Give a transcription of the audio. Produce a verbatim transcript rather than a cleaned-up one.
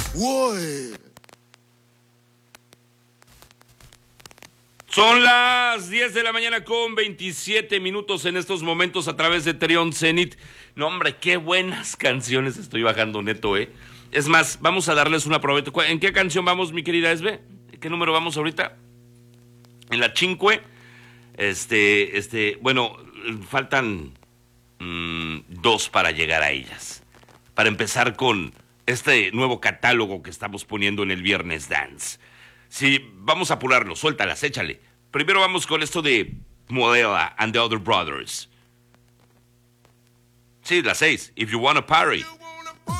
Uy. Son las diez de la mañana con veintisiete minutos en estos momentos a través de Trion Zenit. No, hombre, qué buenas canciones estoy bajando, neto, ¿eh? Es más, vamos a darles una probeta. ¿En qué canción vamos, mi querida Esbe? ¿En qué número vamos ahorita? En la Cinque. Este, este, bueno, faltan mmm, dos para llegar a ellas. Para empezar con este nuevo catálogo que estamos poniendo en el Viernes Dance. Sí, vamos a apurarlo, suéltalas, échale. Primero vamos con esto de Modela and the Other Brothers. Sí, las seis. If you wanna party.